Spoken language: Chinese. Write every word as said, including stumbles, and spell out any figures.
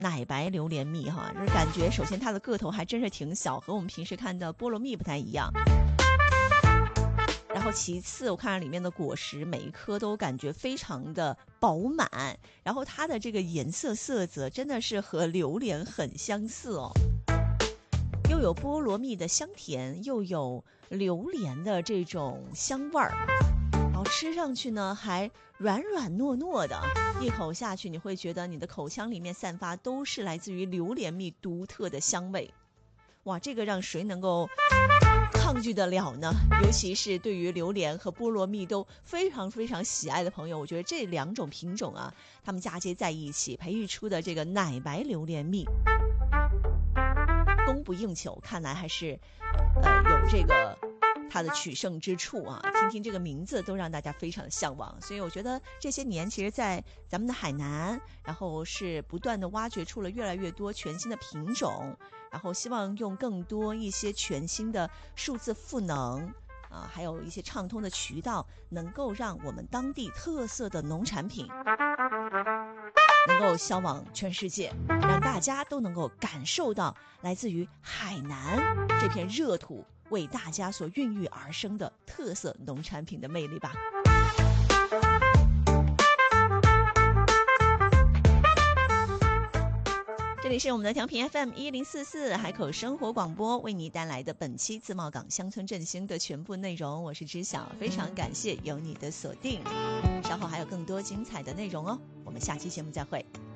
奶白榴莲蜜哈，就是感觉首先它的个头还真是挺小，和我们平时看的菠萝蜜不太一样。然后其次我看里面的果实每一颗都感觉非常的饱满，然后它的这个颜色色泽真的是和榴莲很相似哦，又有菠萝蜜的香甜，又有榴莲的这种香味儿，然后吃上去呢还软软糯糯的，一口下去你会觉得你的口腔里面散发都是来自于榴莲蜜独特的香味。哇，这个让谁能够抗拒得了呢？尤其是对于榴莲和菠萝蜜都非常非常喜爱的朋友，我觉得这两种品种啊，它们嫁接在一起培育出的这个奶白榴莲蜜供不应求，看来还是呃有这个它的取胜之处啊。听听这个名字都让大家非常向往，所以我觉得这些年其实在咱们的海南，然后是不断的挖掘出了越来越多全新的品种，然后希望用更多一些全新的数字赋能啊，还有一些畅通的渠道，能够让我们当地特色的农产品能够销往全世界，让大家都能够感受到来自于海南这片热土为大家所孕育而生的特色农产品的魅力吧。这里是我们的调频 F M 一零四四海口生活广播，为你带来的本期自贸港乡村振兴的全部内容，我是知晓，非常感谢有你的锁定，稍后还有更多精彩的内容哦，我们下期节目再会。